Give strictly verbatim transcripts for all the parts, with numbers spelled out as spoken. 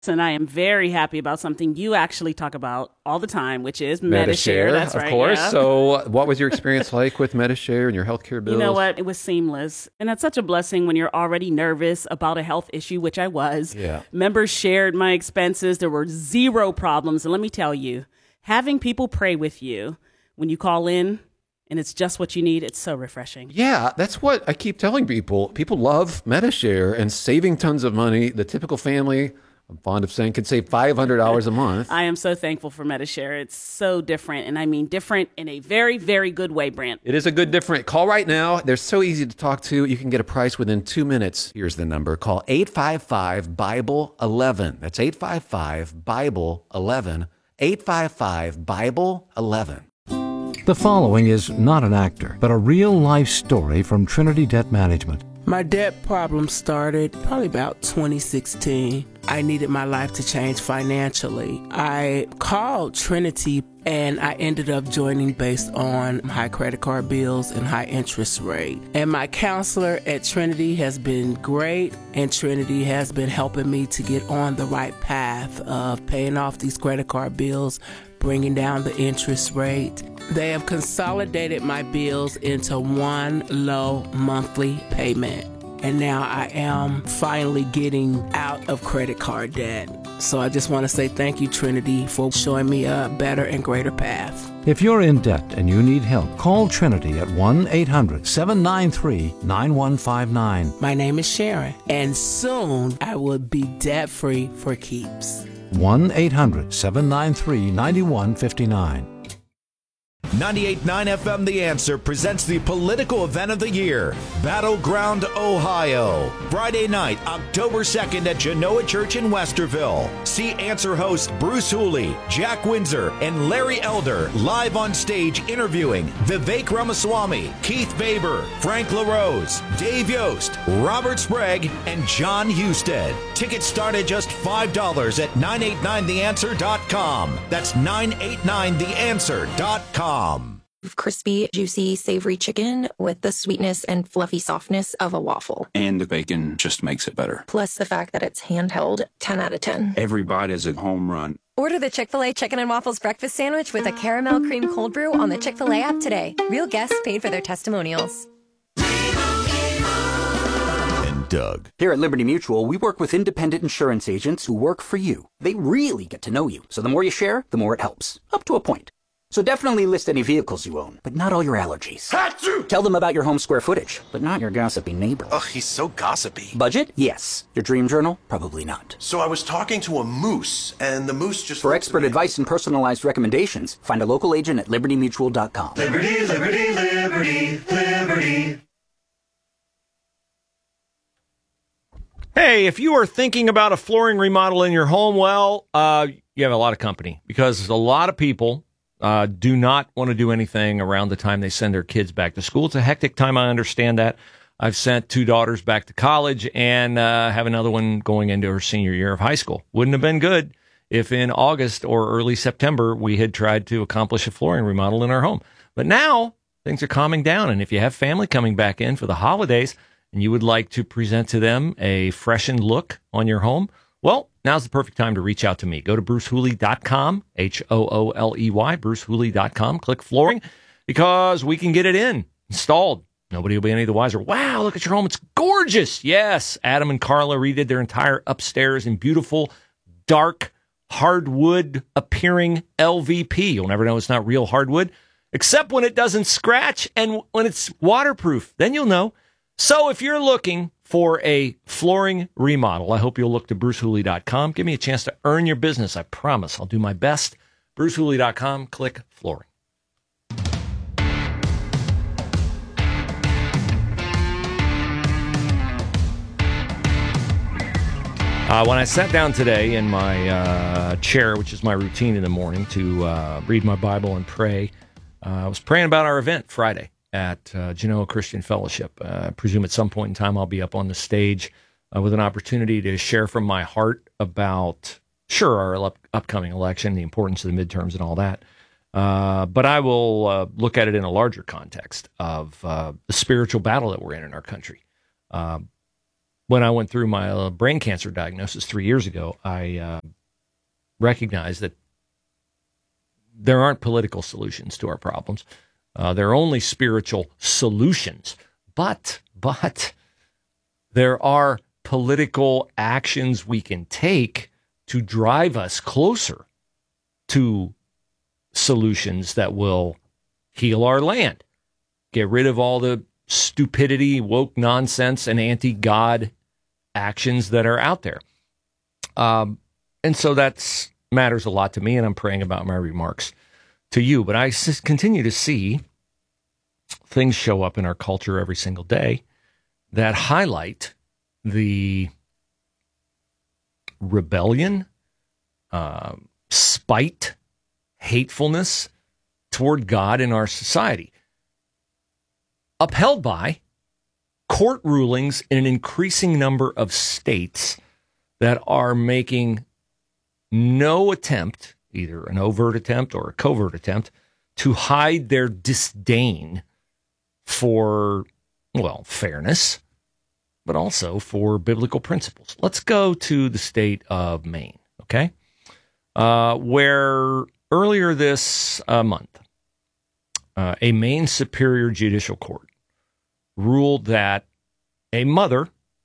And I am very happy about something you actually talk about all the time, which is MediShare. MediShare. That's of right. course. Yeah. So what was your experience like with MediShare and your healthcare bills? You know what? It was seamless. And that's such a blessing when you're already nervous about a health issue, which I was. Yeah. Members shared my expenses. There were zero problems. And let me tell you, having people pray with you when you call in and it's just what you need, it's so refreshing. Yeah, that's what I keep telling people. People love MediShare and saving tons of money. The typical family, I'm fond of saying, can save five hundred dollars a month. I am so thankful for MediShare. It's so different, and I mean different in a very, very good way, Brent. It is a good different. Call right now. They're so easy to talk to. You can get a price within two minutes. Here's the number. Call eight five five, Bible eleven. That's eight five five, Bible eleven. eight five five, Bible eleven. The following is not an actor, but a real-life story from Trinity Debt Management. My debt problem started probably about twenty sixteen. I needed my life to change financially. I called Trinity and I ended up joining based on high credit card bills and high interest rate. And my counselor at Trinity has been great, and Trinity has been helping me to get on the right path of paying off these credit card bills, bringing down the interest rate. They have consolidated my bills into one low monthly payment. And now I am finally getting out of credit card debt. So I just want to say thank you, Trinity, for showing me a better and greater path. If you're in debt and you need help, call Trinity at one eight hundred, seven nine three, nine one five nine. My name is Sharon, and soon I will be debt-free for keeps. one eight hundred, seven nine three, nine one five nine. ninety-eight point nine F M The Answer presents the political event of the year, Battleground, Ohio. Friday night, October second at Genoa Church in Westerville. See Answer hosts Bruce Hooley, Jack Windsor, and Larry Elder live on stage interviewing Vivek Ramaswamy, Keith Faber, Frank LaRose, Dave Yost, Robert Sprague, and John Husted. Tickets start at just five dollars at nine eight nine the answer dot com. That's nine eight nine the answer dot com. Crispy, juicy, savory chicken with the sweetness and fluffy softness of a waffle. And the bacon just makes it better. Plus the fact that it's handheld, ten out of ten. Every bite is a home run. Order the Chick-fil-A Chicken and Waffles breakfast sandwich with a caramel cream cold brew on the Chick-fil-A app today. Real guests paid for their testimonials. And Doug. Here at Liberty Mutual, we work with independent insurance agents who work for you. They really get to know you, so the more you share, the more it helps. Up to a point. So definitely list any vehicles you own, but not all your allergies. Hatsu! Tell them about your home square footage, but not your gossipy neighbor. Ugh, he's so gossipy. Budget? Yes. Your dream journal? Probably not. So I was talking to a moose, and the moose just... For expert advice and personalized recommendations, find a local agent at liberty mutual dot com. Liberty, liberty, liberty, liberty. Hey, if you are thinking about a flooring remodel in your home, well, uh, you have a lot of company, because a lot of people... Uh, do not want to do anything around the time they send their kids back to school. It's a hectic time. I understand that. I've sent two daughters back to college and uh, have another one going into her senior year of high school. Wouldn't have been good if in August or early September we had tried to accomplish a flooring remodel in our home. But now things are calming down. And if you have family coming back in for the holidays and you would like to present to them a freshened look on your home, well, now's the perfect time to reach out to me. Go to bruce hooley dot com, H O O L E Y, bruce hooley dot com. Click flooring, because we can get it in, installed. Nobody will be any the wiser. Wow, look at your home. It's gorgeous. Yes, Adam and Carla redid their entire upstairs in beautiful, dark, hardwood-appearing L V P. You'll never know it's not real hardwood, except when it doesn't scratch and when it's waterproof. Then you'll know. So if you're looking for a flooring remodel, I hope you'll look to bruce hooley dot com. Give me a chance to earn your business. I promise I'll do my best. bruce hooley dot com, click flooring. Uh, when I sat down today in my uh, chair, which is my routine in the morning, to uh, read my Bible and pray, uh, I was praying about our event Friday at uh, Genoa Christian Fellowship. Uh, I presume at some point in time I'll be up on the stage uh, with an opportunity to share from my heart about, sure, our up- upcoming election, the importance of the midterms and all that. Uh, but I will uh, look at it in a larger context of uh, the spiritual battle that we're in in our country. Uh, when I went through my uh, brain cancer diagnosis three years ago, I uh, recognized that there aren't political solutions to our problems. Uh, there are only spiritual solutions. But, but there are political actions we can take to drive us closer to solutions that will heal our land, get rid of all the stupidity, woke nonsense, and anti-God actions that are out there. Um, and so that matters a lot to me, and I'm praying about my remarks to you. But I s- continue to see things show up in our culture every single day that highlight the rebellion, uh, spite, hatefulness toward God in our society, upheld by court rulings in an increasing number of states that are making no attempt, either an overt attempt or a covert attempt, to hide their disdain for, well, fairness, but also for biblical principles. Let's go to the state of Maine, okay? Uh, where earlier this uh, month, uh, a Maine Superior Judicial Court ruled that a mother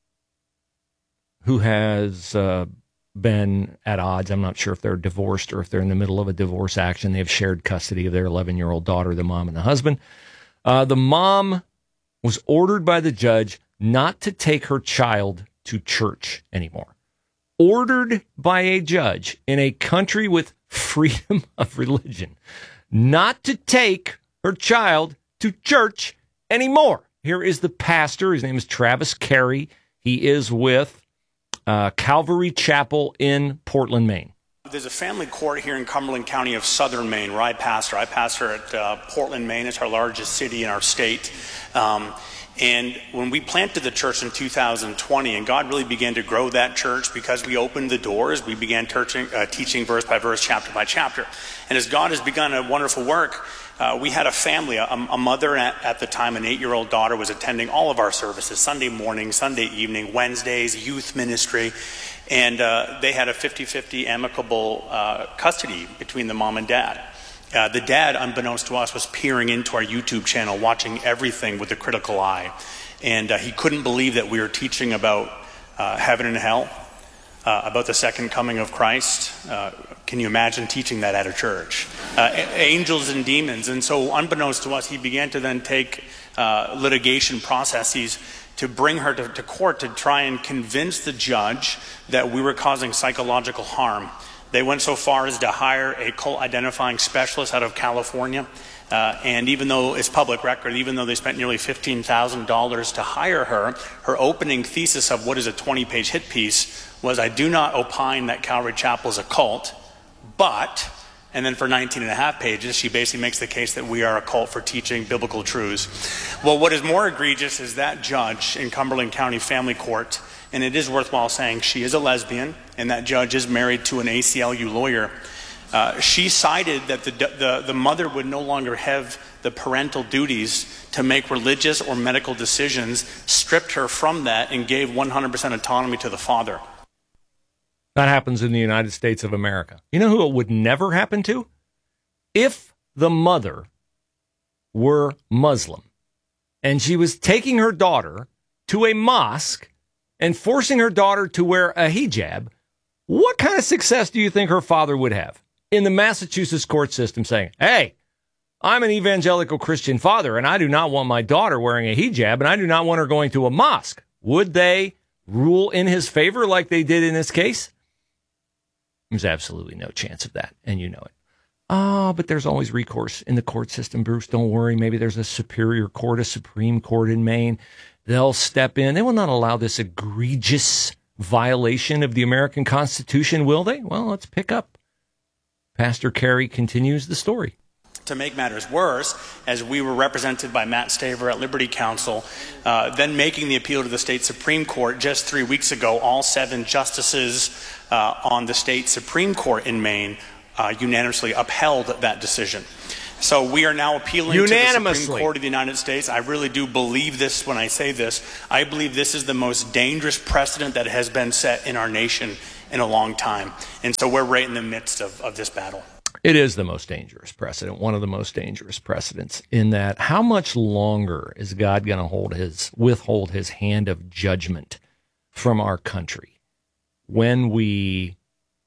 who has uh, been at odds, I'm not sure if they're divorced or if they're in the middle of a divorce action, they have shared custody of their eleven-year-old daughter, the mom and the husband. Uh, the mom was ordered by the judge not to take her child to church anymore. Ordered by a judge in a country with freedom of religion not to take her child to church anymore. Here is the pastor. His name is Travis Carey. He is with uh, Calvary Chapel in Portland, Maine. There's a family court here in Cumberland County of Southern Maine where I pastor. I pastor at uh, Portland, Maine. It's our largest city in our state. Um, and when we planted the church in two thousand twenty, and God really began to grow that church because we opened the doors, we began teaching, uh, teaching verse by verse, chapter by chapter. And as God has begun a wonderful work, Uh, we had a family, a, a mother at, at the time, an eight-year-old daughter was attending all of our services, Sunday morning, Sunday evening, Wednesdays, youth ministry, and uh, they had a fifty-fifty amicable uh, custody between the mom and dad. Uh, the dad, unbeknownst to us, was peering into our YouTube channel, watching everything with a critical eye, and uh, he couldn't believe that we were teaching about uh, heaven and hell, uh, about the second coming of Christ. Uh, Can you imagine teaching that at a church? Uh, angels and demons. And so unbeknownst to us, he began to then take uh, litigation processes to bring her to, to court to try and convince the judge that we were causing psychological harm. They went so far as to hire a cult identifying specialist out of California. Uh, and even though it's public record, even though they spent nearly fifteen thousand dollars to hire her, her opening thesis of what is a twenty-page hit piece was, I do not opine that Calvary Chapel is a cult, but, and then for nineteen and a half pages, she basically makes the case that we are a cult for teaching biblical truths. Well, what is more egregious is that judge in Cumberland County Family Court, and it is worthwhile saying she is a lesbian, and that judge is married to an A C L U lawyer. Uh, she cited that the, the, the mother would no longer have the parental duties to make religious or medical decisions, stripped her from that, and gave one hundred percent autonomy to the father. That happens in the United States of America. You know who it would never happen to? If the mother were Muslim and she was taking her daughter to a mosque and forcing her daughter to wear a hijab, what kind of success do you think her father would have in the Massachusetts court system saying, hey, I'm an evangelical Christian father and I do not want my daughter wearing a hijab and I do not want her going to a mosque? Would they rule in his favor like they did in this case? There's absolutely no chance of that, and you know it. Oh, but there's always recourse in the court system, Bruce. Don't worry. Maybe there's a superior court, a Supreme Court in Maine. They'll step in. They will not allow this egregious violation of the American Constitution, will they? Well, let's pick up. Pastor Carey continues the story. To make matters worse, as we were represented by Matt Staver at Liberty Counsel, uh, then making the appeal to the state Supreme Court just three weeks ago, all seven justices uh, on the state Supreme Court in Maine uh, unanimously upheld that decision. So we are now appealing to the Supreme Court of the United States. I really do believe this when I say this. I believe this is the most dangerous precedent that has been set in our nation in a long time. And so we're right in the midst of, of this battle. It is the most dangerous precedent, one of the most dangerous precedents, in that how much longer is God going to hold his withhold his hand of judgment from our country when we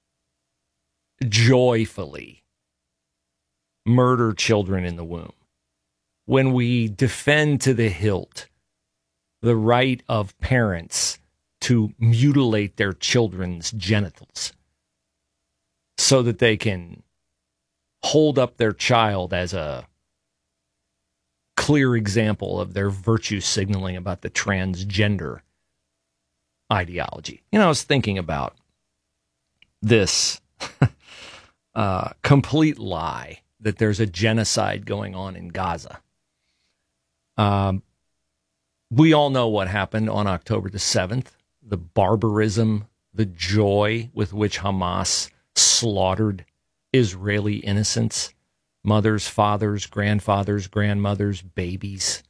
joyfully murder children in the womb, when we defend to the hilt the right of parents to mutilate their children's genitals so that they can hold up their child as a clear example of their virtue signaling about the transgender ideology. You know, I was thinking about this uh, complete lie that there's a genocide going on in Gaza. Um, we all know what happened on October the seventh, the barbarism, the joy with which Hamas slaughtered Israeli innocents, mothers, fathers, grandfathers, grandmothers, babies.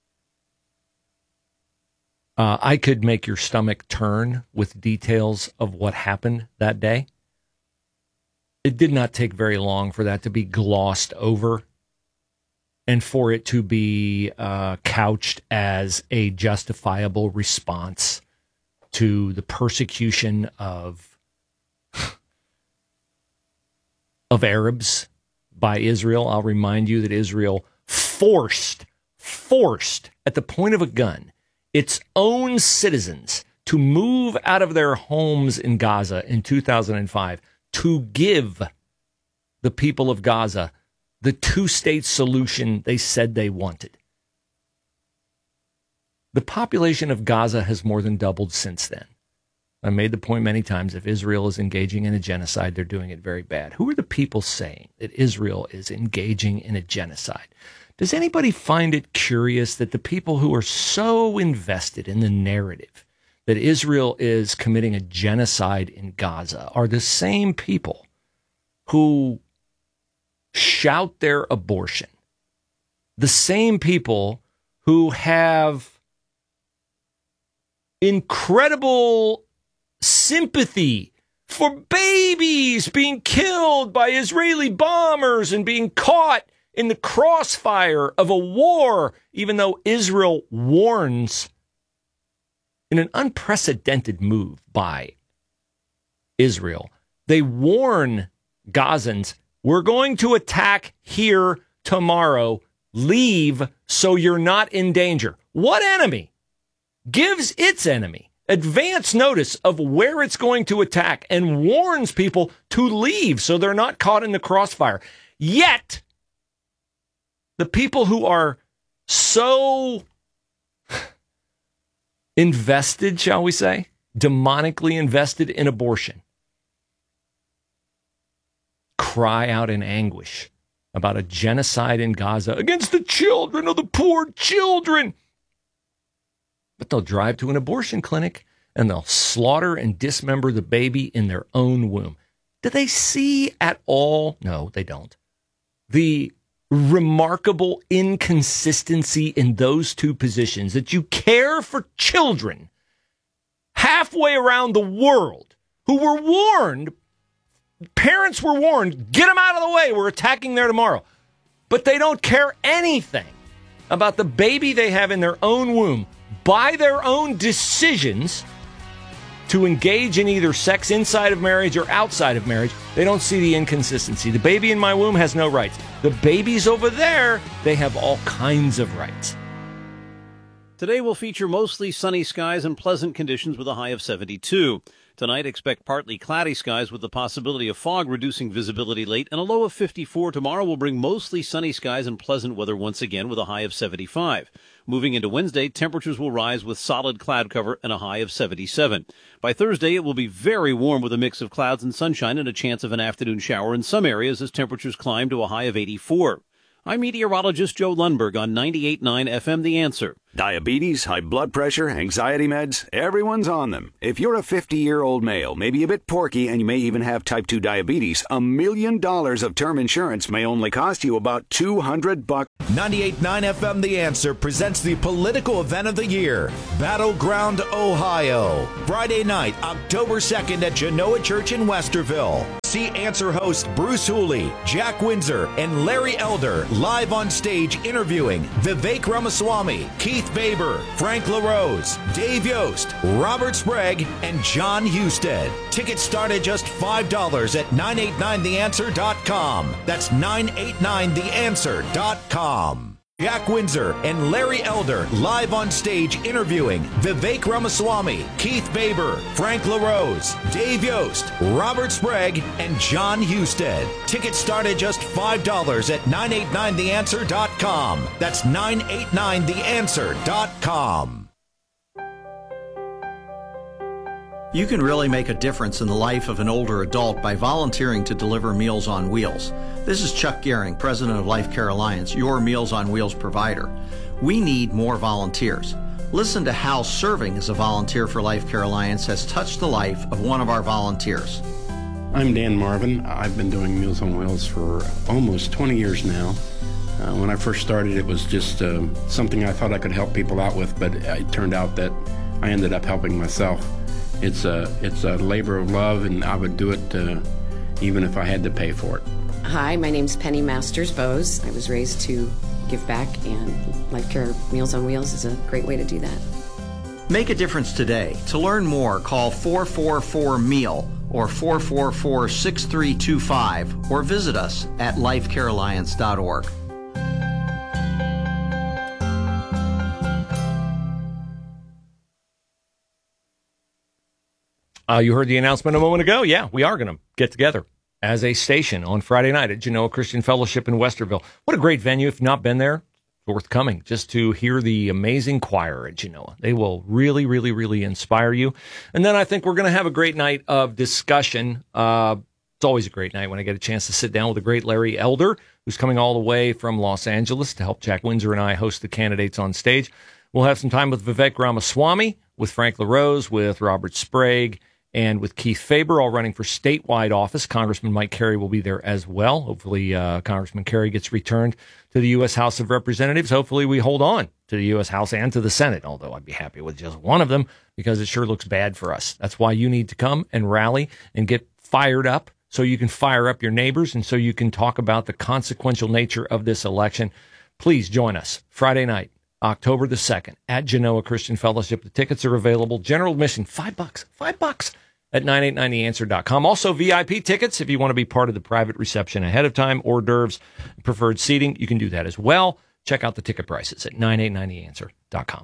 Uh, I could make your stomach turn with details of what happened that day. It did not take very long for that to be glossed over and for it to be uh, couched as a justifiable response to the persecution of of Arabs by Israel. I'll remind you that Israel forced, forced at the point of a gun, its own citizens to move out of their homes in Gaza in two thousand five to give the people of Gaza the two-state solution they said they wanted. The population of Gaza has more than doubled since then. I made the point many times, if Israel is engaging in a genocide, they're doing it very bad. Who are the people saying that Israel is engaging in a genocide? Does anybody find it curious that the people who are so invested in the narrative that Israel is committing a genocide in Gaza are the same people who shout their abortion, the same people who have incredible sympathy for babies being killed by Israeli bombers and being caught in the crossfire of a war, even though Israel warns in an unprecedented move by Israel. They warn Gazans, we're going to attack here tomorrow. Leave so you're not in danger. What enemy gives its enemy advance notice of where it's going to attack and warns people to leave so they're not caught in the crossfire? Yet, the people who are so invested, shall we say, demonically invested in abortion, cry out in anguish about a genocide in Gaza against the children of the poor children. But they'll drive to an abortion clinic and they'll slaughter and dismember the baby in their own womb. Do they see at all? No, they don't. The remarkable inconsistency in those two positions, that you care for children halfway around the world who were warned, parents were warned, get them out of the way, we're attacking there tomorrow. But they don't care anything about the baby they have in their own womb by their own decisions to engage in either sex inside of marriage or outside of marriage. They don't see the inconsistency. The baby in my womb has no rights. The babies over there, they have all kinds of rights. Today will feature mostly sunny skies and pleasant conditions with a high of seventy-two. Tonight, expect partly cloudy skies with the possibility of fog reducing visibility late, and a low of fifty-four. Tomorrow will bring mostly sunny skies and pleasant weather once again with a high of seventy-five. Moving into Wednesday, temperatures will rise with solid cloud cover and a high of seventy-seven. By Thursday, it will be very warm with a mix of clouds and sunshine and a chance of an afternoon shower in some areas as temperatures climb to a high of eighty-four. I'm meteorologist Joe Lundberg on ninety-eight point nine F M The Answer. Diabetes, high blood pressure, anxiety meds, everyone's on them. If you're a fifty-year-old male, maybe a bit porky, and you may even have type two diabetes, a million dollars of term insurance may only cost you about two hundred bucks. ninety-eight point nine F M The Answer presents the political event of the year, Battleground, Ohio. Friday night, October second at Genoa Church in Westerville. See Answer host Bruce Hooley, Jack Windsor, and Larry Elder live on stage interviewing Vivek Ramaswamy, Keith Faber, Frank LaRose, Dave Yost, Robert Sprague, and John Husted. Tickets start at just five dollars at nine eight nine the answer dot com. That's nine eight nine the answer dot com. Jack Windsor and Larry Elder live on stage interviewing Vivek Ramaswamy, Keith Faber, Frank LaRose, Dave Yost, Robert Sprague, and John Husted. Tickets start at just five dollars at nine eight nine the answer dot com. That's nine eight nine the answer dot com. You can really make a difference in the life of an older adult by volunteering to deliver Meals on Wheels. This is Chuck Gehring, president of Life Care Alliance, your Meals on Wheels provider. We need more volunteers. Listen to how serving as a volunteer for Life Care Alliance has touched the life of one of our volunteers. I'm Dan Marvin. I've been doing Meals on Wheels for almost twenty years now. Uh, when I first started, it was just uh, something I thought I could help people out with, but it turned out that I ended up helping myself. It's a, it's a labor of love, and I would do it uh, even if I had to pay for it. Hi, my name's Penny Masters Bose. I was raised to give back, and Life Care Meals on Wheels is a great way to do that. Make a difference today. To learn more, call four four four M E A L or four four four, six three two five or visit us at life care alliance dot org. Uh, you heard the announcement a moment ago. Yeah, we are going to get together as a station on Friday night at Genoa Christian Fellowship in Westerville. What a great venue. If you've not been there, it's worth coming just to hear the amazing choir at Genoa. They will really, really, really inspire you. And then I think we're going to have a great night of discussion. Uh, it's always a great night when I get a chance to sit down with the great Larry Elder, who's coming all the way from Los Angeles to help Jack Windsor and I host the candidates on stage. We'll have some time with Vivek Ramaswamy, with Frank LaRose, with Robert Sprague, and with Keith Faber, all running for statewide office. Congressman Mike Carey will be there as well. Hopefully, uh, Congressman Carey gets returned to the U S House of Representatives. Hopefully, we hold on to the U S House and to the Senate, although I'd be happy with just one of them because it sure looks bad for us. That's why you need to come and rally and get fired up so you can fire up your neighbors and so you can talk about the consequential nature of this election. Please join us Friday night, October the second, at Genoa Christian Fellowship. The tickets are available. General admission, five bucks, five bucks at nine eight nine the answer dot com. Also, V I P tickets, if you want to be part of the private reception ahead of time, hors d'oeuvres, preferred seating, you can do that as well. Check out the ticket prices at nine eight nine the answer dot com.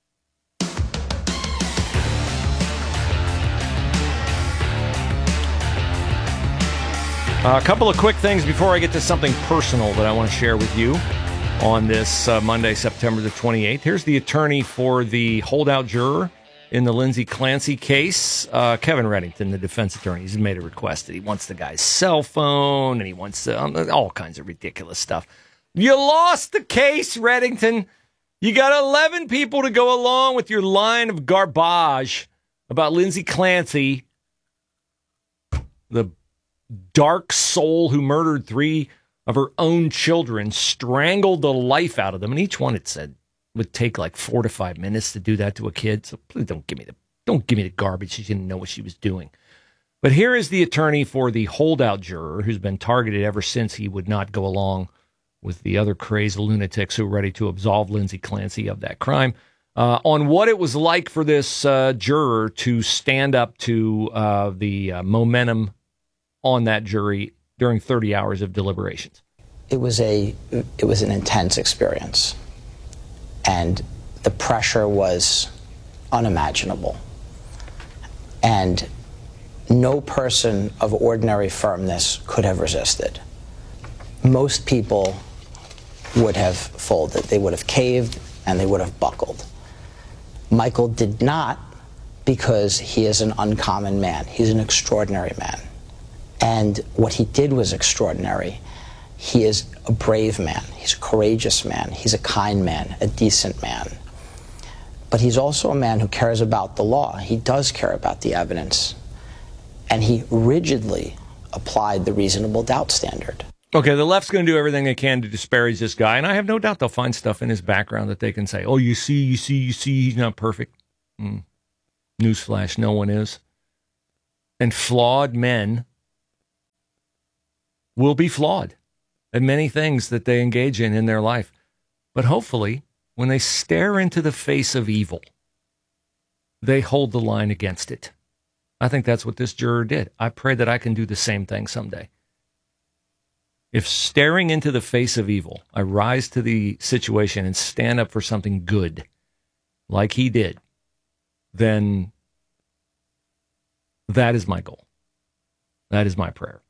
A couple of quick things before I get to something personal that I want to share with you on this uh, Monday, September the twenty-eighth. Here's the attorney for the holdout juror in the Lindsay Clancy case, uh, Kevin Reddington, the defense attorney. He's made a request that he wants the guy's cell phone and he wants to, um, all kinds of ridiculous stuff. You lost the case, Reddington. You got eleven people to go along with your line of garbage about Lindsay Clancy, the dark soul who murdered three of her own children, strangled the life out of them, and each one, it said, would take like four to five minutes to do that to a kid. So please don't give me the don't give me the garbage. She didn't know what she was doing. But here is the attorney for the holdout juror who's been targeted ever since he would not go along with the other crazed lunatics who were ready to absolve Lindsay Clancy of that crime, uh, on what it was like for this uh, juror to stand up to uh, the uh, momentum on that jury during thirty hours of deliberations. It was a it was an intense experience, and the pressure was unimaginable. And no person of ordinary firmness could have resisted. Most people would have folded. They would have caved and they would have buckled. Michael did not, because he is an uncommon man. He's an extraordinary man. And what he did was extraordinary. He is a brave man. He's a courageous man. He's a kind man, a decent man. but he's also a man who cares about the law. He does care about the evidence. And he rigidly applied the reasonable doubt standard. Okay, the left's going to do everything they can to disparage this guy, and I have no doubt they'll find stuff in his background that they can say, oh, you see, you see, you see, he's not perfect. Mm. Newsflash, no one is. And flawed men will be flawed at many things that they engage in in their life. But hopefully, when they stare into the face of evil, they hold the line against it. I think that's what this juror did. I pray that I can do the same thing someday. If staring into the face of evil, I rise to the situation and stand up for something good, like he did, then that is my goal. That is my prayer.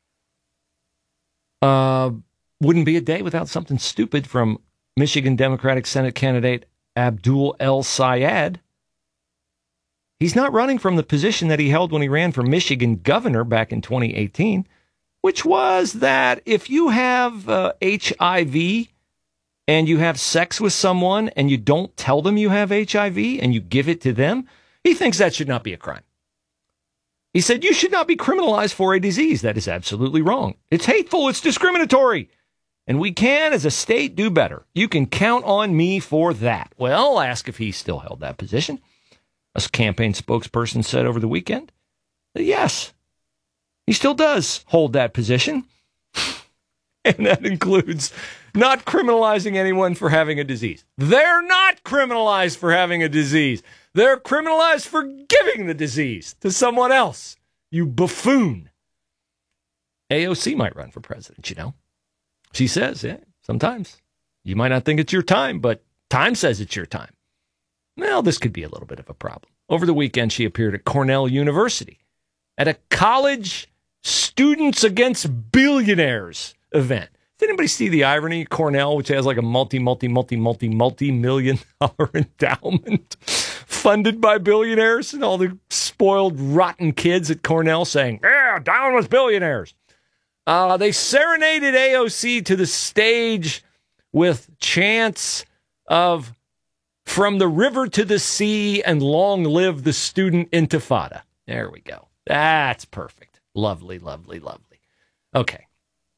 Uh, wouldn't be a day without something stupid from Michigan Democratic Senate candidate Abdul El-Sayed. He's not running from the position that he held when he ran for Michigan governor back in twenty eighteen, which was that if you have uh, H I V and you have sex with someone and you don't tell them you have H I V and you give it to them, he thinks that should not be a crime. He said, you should not be criminalized for a disease. That is absolutely wrong. It's hateful. It's discriminatory. And we can, as a state, do better. You can count on me for that. Well, I'll ask if he still held that position. A campaign spokesperson said over the weekend that yes, he still does hold that position. And that includes not criminalizing anyone for having a disease. They're not criminalized for having a disease. They're criminalized for giving the disease to someone else. You buffoon. A O C might run for president, you know. She says, yeah, sometimes. You might not think it's your time, but time says it's your time. Well, this could be a little bit of a problem. Over the weekend, she appeared at Cornell University at a college students against billionaires event. Did anybody see the irony? Cornell, which has like a multi, multi, multi, multi, multi-million dollar endowment funded by billionaires, and all the spoiled, rotten kids at Cornell saying, yeah, down with billionaires. Uh, they serenaded A O C to the stage with chants of from the river to the sea and long live the student intifada. There we go. That's perfect. Lovely, lovely, lovely. Okay.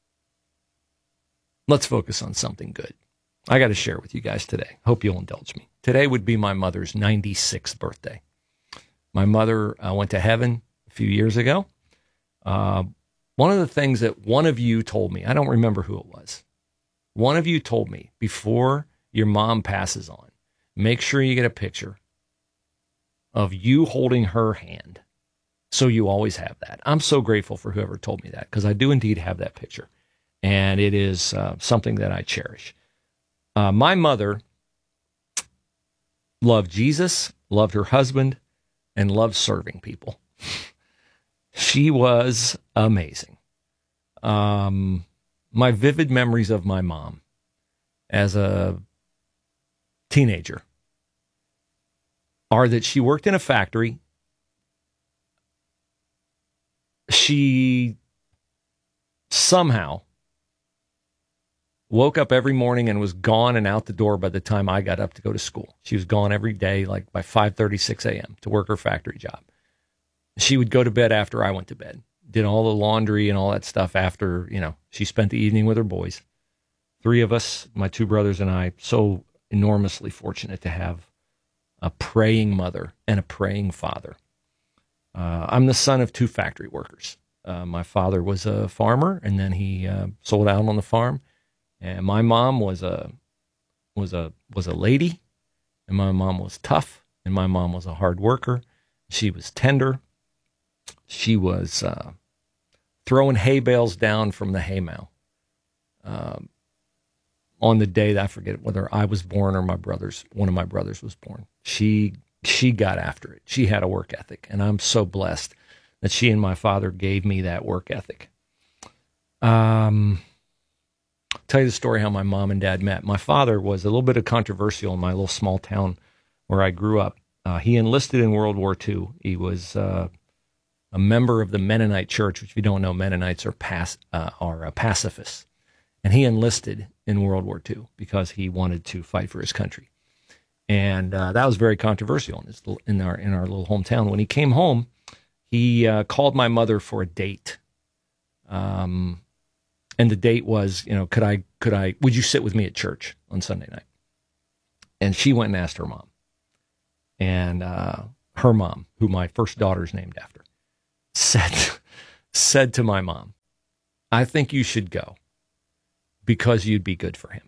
Let's focus on something good. I got to share with you guys today. Hope you'll indulge me. Today would be my mother's ninety-sixth birthday. My mother uh, went to heaven a few years ago. Uh, one of the things that one of you told me, I don't remember who it was. One of you told me before your mom passes on, make sure you get a picture of you holding her hand. So you always have that. I'm so grateful for whoever told me that, because I do indeed have that picture. And it is uh, something that I cherish. Uh, my mother loved Jesus, loved her husband, and loved serving people. She was amazing. Um, my vivid memories of my mom as a teenager are that she worked in a factory. She somehow woke up every morning and was gone and out the door by the time I got up to go to school. She was gone every day, like by five thirty, six a.m. to work her factory job. She would go to bed after I went to bed, did all the laundry and all that stuff after, you know, she spent the evening with her boys. Three of us, my two brothers and I, so enormously fortunate to have a praying mother and a praying father. Uh, I'm the son of two factory workers. Uh, my father was a farmer, and then he uh, sold out on the farm. And my mom was a was a was a lady, and my mom was tough, and my mom was a hard worker. She was tender. She was uh, throwing hay bales down from the haymow uh, on the day that I forget whether I was born or my brothers, one of my brothers was born. She she got after it. She had a work ethic, and I'm so blessed that she and my father gave me that work ethic. Um. Tell you the story how my mom and dad met. My father was a little bit of controversial in my little small town where I grew up. Uh, he enlisted in World War Two. He was uh, a member of the Mennonite Church, which if you don't know, Mennonites are, pac- uh, are uh, pacifists. And he enlisted in World War Two because he wanted to fight for his country. And uh, that was very controversial in, his, in, our, in our little hometown. When he came home, he uh, called my mother for a date. Um, and the date was, you know, could I, could I, would you sit with me at church on Sunday night? And she went and asked her mom. And uh, her mom, who my first daughter's named after, said, said to my mom, I think you should go because you'd be good for him.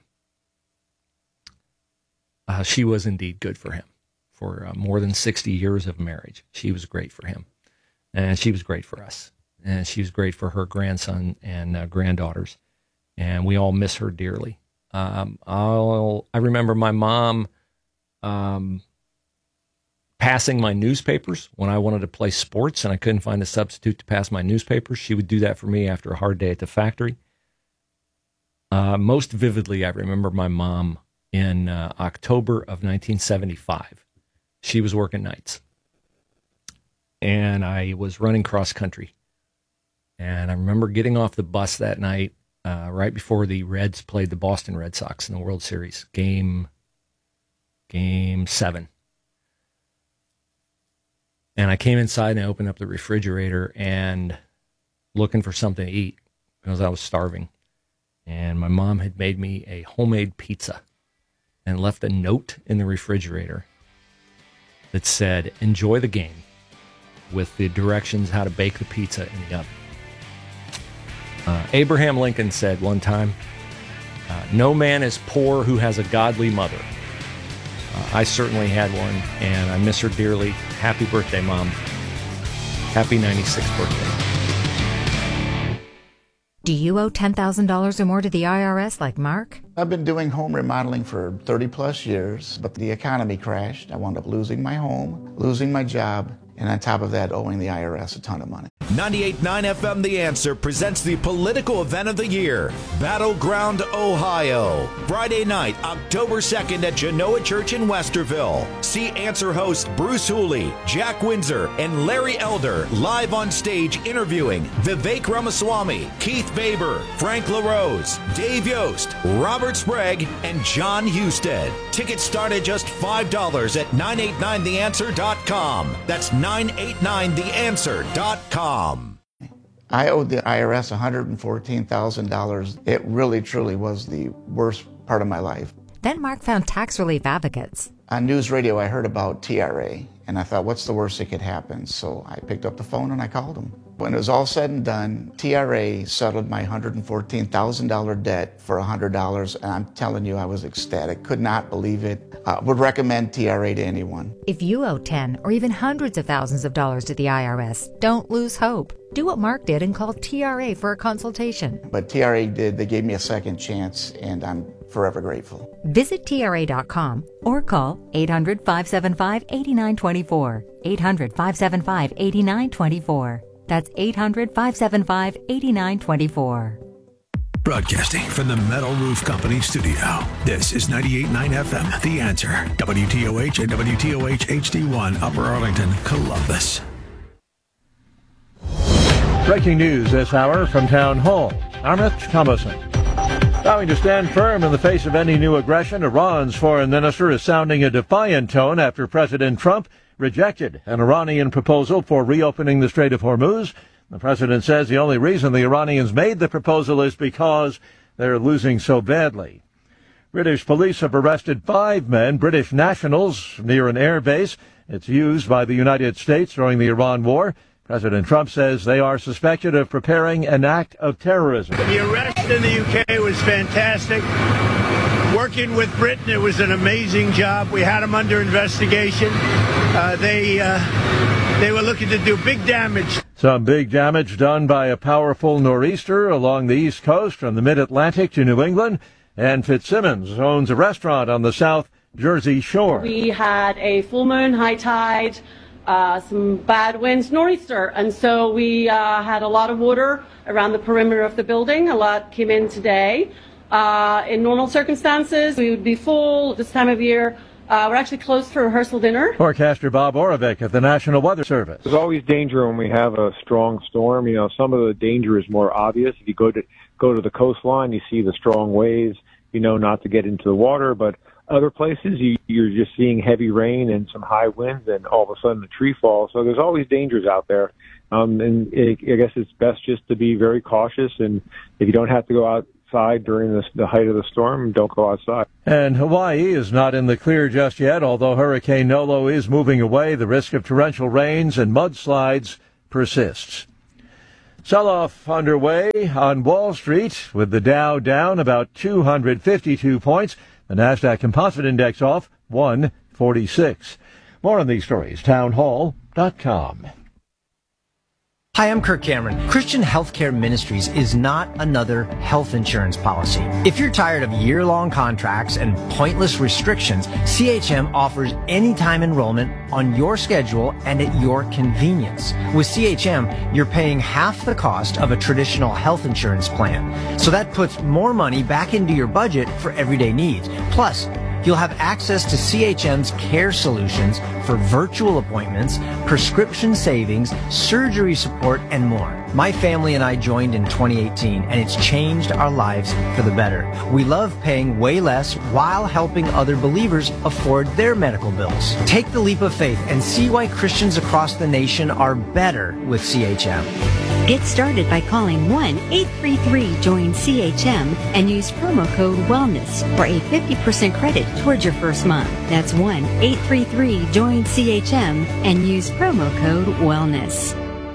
Uh, she was indeed good for him. For uh, more than sixty years of marriage, she was great for him. And she was great for us. And she was great for her grandson and uh, granddaughters. And we all miss her dearly. Um, I'll, I remember my mom um, passing my newspapers when I wanted to play sports and I couldn't find a substitute to pass my newspapers. She would do that for me after a hard day at the factory. Uh, most vividly, I remember my mom in uh, October of nineteen seventy-five. She was working nights. And I was running cross country. And I remember getting off the bus that night uh, right before the Reds played the Boston Red Sox in the World Series. Game, game seven. And I came inside and I opened up the refrigerator and looking for something to eat because I was starving. And my mom had made me a homemade pizza and left a note in the refrigerator that said, enjoy the game, with the directions how to bake the pizza in the oven. Uh, Abraham Lincoln said one time, uh, no man is poor who has a godly mother. Uh, I certainly had one, and I miss her dearly. Happy birthday, Mom. Happy ninety-sixth birthday. Do you owe ten thousand dollars or more to the I R S like Mark? I've been doing home remodeling for thirty plus years, but the economy crashed. I wound up losing my home, losing my job, and on top of that, owing the I R S a ton of money. ninety-eight point nine F M The Answer presents the political event of the year, Battleground, Ohio. Friday night, October second at Genoa Church in Westerville. See Answer host Bruce Hooley, Jack Windsor, and Larry Elder live on stage interviewing Vivek Ramaswamy, Keith Faber, Frank LaRose, Dave Yost, Robert Sprague, and John Husted. Tickets start at just five dollars at nine eight nine the answer dot com. That's nine eight nine the answer dot com. I owed the I R S one hundred fourteen thousand dollars. It really, truly was the worst part of my life. Then Mark found tax relief advocates. On news radio, I heard about T R A, and I thought, what's the worst that could happen? So I picked up the phone and I called them. When it was all said and done, T R A settled my one hundred fourteen thousand dollars debt for one hundred dollars, and I'm telling you, I was ecstatic. Could not believe it. Uh, would recommend T R A to anyone. If you owe ten or even hundreds of thousands of dollars to the I R S, don't lose hope. Do what Mark did and call T R A for a consultation. But T R A did. They gave me a second chance, and I'm forever grateful. Visit T R A dot com or call eight hundred, five seven five, eight nine two four. eight hundred, five seven five, eight nine two four. That's eight hundred, five seven five, eight nine two four. Broadcasting from the Metal Roof Company studio. This is ninety-eight point nine F M, The Answer. W T O H and W T O H H D one, Upper Arlington, Columbus. Breaking news this hour from Town Hall. Armith Thomason. Vowing to stand firm in the face of any new aggression, Iran's foreign minister is sounding a defiant tone after President Trump rejected an Iranian proposal for reopening the Strait of Hormuz. The president says the only reason the Iranians made the proposal is because they're losing so badly. British police have arrested five men, British nationals, near an air base. It's used by the United States during the Iran war. President Trump says they are suspected of preparing an act of terrorism. The arrest in the U K was fantastic. Working with Britain, it was an amazing job. We had them under investigation. Uh, they uh, they were looking to do big damage. Some big damage done by a powerful nor'easter along the East Coast from the mid-Atlantic to New England. And Fitzsimmons owns a restaurant on the South Jersey shore. We had a full moon, high tide, uh, some bad winds, nor'easter. And so we uh, had a lot of water around the perimeter of the building. A lot came in today. Uh, in normal circumstances, we would be full this time of year. Uh, we're actually closed for rehearsal dinner. Forecaster Bob Oravec at the National Weather Service. There's always danger when we have a strong storm. You know, some of the danger is more obvious. If you go to go to the coastline, you see the strong waves. You know not to get into the water, but other places, you, you're just seeing heavy rain and some high winds, and all of a sudden a tree falls. So there's always dangers out there. Um, and it, I guess it's best just to be very cautious. And if you don't have to go outside during the, the height of the storm, don't go outside. And Hawaii is not in the clear just yet, although Hurricane Nolo is moving away. The risk of torrential rains and mudslides persists. Sell-off underway on Wall Street with the Dow down about two hundred fifty-two points. The Nasdaq Composite Index off one forty-six. More on these stories, town hall dot com. Hi, I'm Kirk Cameron. Christian Healthcare Ministries is not another health insurance policy. If you're tired of year-long contracts and pointless restrictions, C H M offers anytime enrollment on your schedule and at your convenience. With C H M, you're paying half the cost of a traditional health insurance plan. So that puts more money back into your budget for everyday needs. Plus, you'll have access to C H M's care solutions for virtual appointments, prescription savings, surgery support, and more. My family and I joined in twenty eighteen, and it's changed our lives for the better. We love paying way less while helping other believers afford their medical bills. Take the leap of faith and see why Christians across the nation are better with C H M. Get started by calling one eight three three join C H M and use promo code WELLNESS for a fifty percent credit towards your first month. That's one eight three three join C H M and use promo code WELLNESS.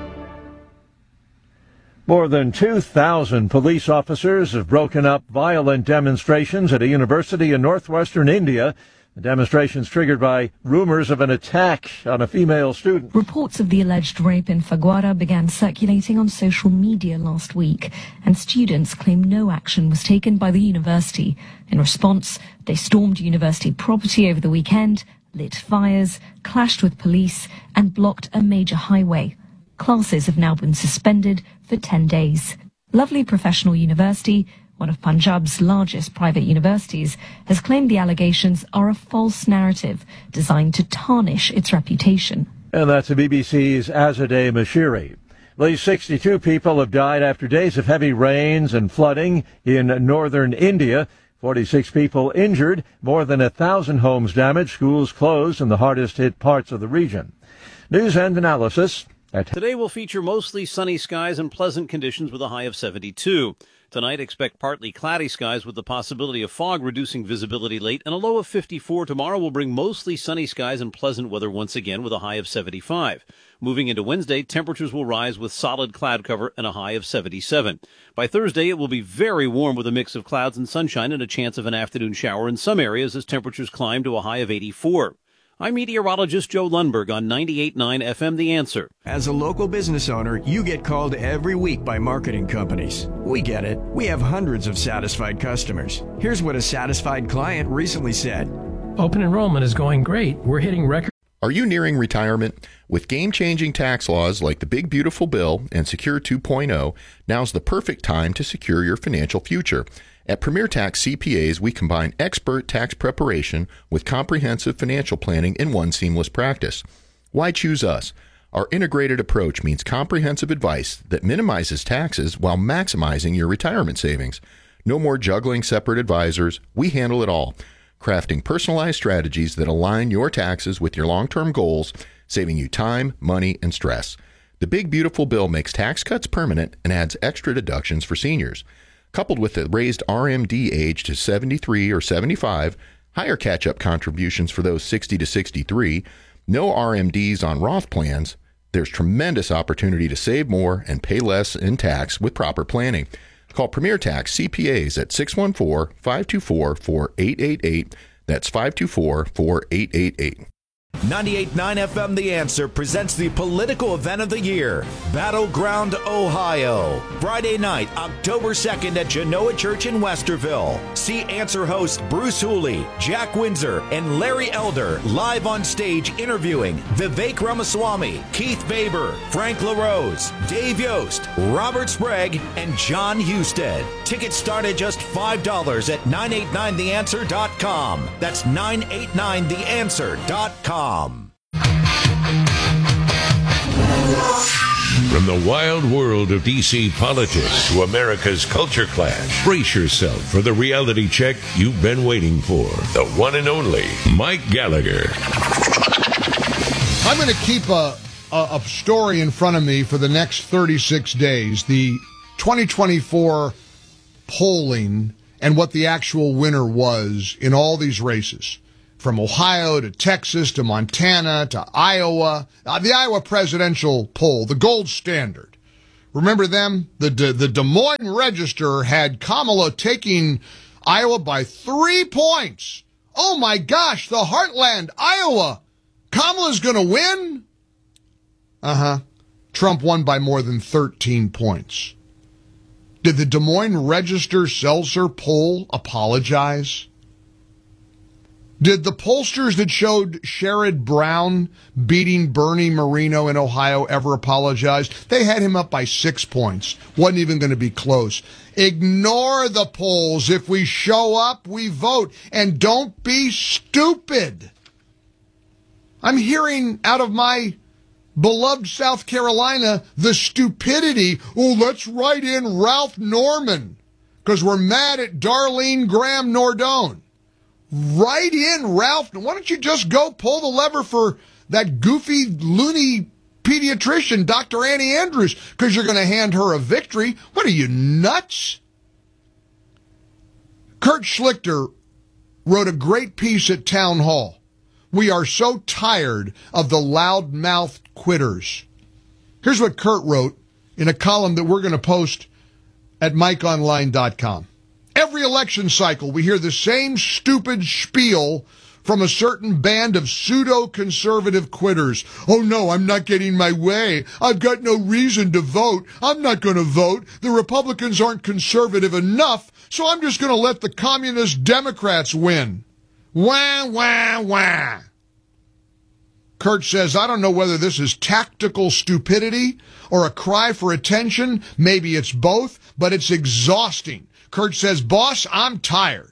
More than two thousand police officers have broken up violent demonstrations at a university in northwestern India. The demonstrations triggered by rumors of an attack on a female student. Reports of the alleged rape in Phagwara began circulating on social media last week, and students claim no action was taken by the university. In response, they stormed university property over the weekend, lit fires, clashed with police, and blocked a major highway. Classes have now been suspended for ten days. Lovely Professional University, one of Punjab's largest private universities, has claimed the allegations are a false narrative designed to tarnish its reputation. And that's the B B C's Azadeh Mashiri. At least sixty-two people have died after days of heavy rains and flooding in northern India. forty-six people injured, more than a thousand homes damaged, schools closed in the hardest hit parts of the region. News and analysis. Today will feature mostly sunny skies and pleasant conditions with a high of seventy-two. Tonight, expect partly cloudy skies with the possibility of fog reducing visibility late, and a low of fifty-four. Tomorrow will bring mostly sunny skies and pleasant weather once again with a high of seventy-five. Moving into Wednesday, temperatures will rise with solid cloud cover and a high of seventy-seven. By Thursday, it will be very warm with a mix of clouds and sunshine and a chance of an afternoon shower in some areas as temperatures climb to a high of eighty-four. I'm meteorologist Joe Lundberg on ninety-eight point nine F M The Answer. As a local business owner, you get called every week by marketing companies. We get it. We have hundreds of satisfied customers. Here's what a satisfied client recently said. Open enrollment is going great. We're hitting record. Are you nearing retirement? With game-changing tax laws like the Big Beautiful Bill and Secure two point oh, now's the perfect time to secure your financial future. At Premier Tax C P As, we combine expert tax preparation with comprehensive financial planning in one seamless practice. Why choose us? Our integrated approach means comprehensive advice that minimizes taxes while maximizing your retirement savings. No more juggling separate advisors. We handle it all, crafting personalized strategies that align your taxes with your long-term goals, saving you time, money, and stress. The Big Beautiful Bill makes tax cuts permanent and adds extra deductions for seniors. Coupled with the raised R M D age to seventy-three or seventy-five, higher catch-up contributions for those sixty to sixty-three, no R M Ds on Roth plans, there's tremendous opportunity to save more and pay less in tax with proper planning. Call Premier Tax C P As at six one four, five two four, four eight eight eight. That's five two four, four eight eight eight. ninety-eight point nine F M The Answer presents the political event of the year, Battleground, Ohio. Friday night, October second at Genoa Church in Westerville. See Answer host Bruce Hooley, Jack Windsor, and Larry Elder live on stage interviewing Vivek Ramaswamy, Keith Faber, Frank LaRose, Dave Yost, Robert Sprague, and John Husted. Tickets start at just five dollars at nine eight nine the answer dot com. That's nine eight nine the answer dot com. From the wild world of D C politics to America's culture clash, brace yourself for the reality check you've been waiting for. The one and only Mike Gallagher. I'm going to keep a, a, a story in front of me for the next thirty-six days. The twenty twenty-four polling and what the actual winner was in all these races. From Ohio to Texas to Montana to Iowa. Uh, the Iowa presidential poll, the gold standard. Remember them? The, the, the Des Moines Register had Kamala taking Iowa by three points. Oh my gosh, the Heartland, Iowa. Kamala's going to win? Uh-huh. Trump won by more than thirteen points. Did the Des Moines Register-Seltzer poll apologize? Did the pollsters that showed Sherrod Brown beating Bernie Moreno in Ohio ever apologize? They had him up by six points. Wasn't even going to be close. Ignore the polls. If we show up, we vote. And don't be stupid. I'm hearing out of my beloved South Carolina the stupidity. Oh, let's write in Ralph Norman because we're mad at Darlene Graham Nordone. Write in Ralph. Why don't you just go pull the lever for that goofy, loony pediatrician, Doctor Annie Andrews, because you're going to hand her a victory? What are you, nuts? Kurt Schlichter wrote a great piece at Town Hall. We are so tired of the loudmouthed quitters. Here's what Kurt wrote in a column that we're going to post at mike online dot com. Every election cycle, we hear the same stupid spiel from a certain band of pseudo-conservative quitters. Oh, no, I'm not getting my way. I've got no reason to vote. I'm not going to vote. The Republicans aren't conservative enough, so I'm just going to let the communist Democrats win. Wah, wah, wah. Kurt says, I don't know whether this is tactical stupidity or a cry for attention. Maybe it's both, but it's exhausting. Kurt says, boss, I'm tired.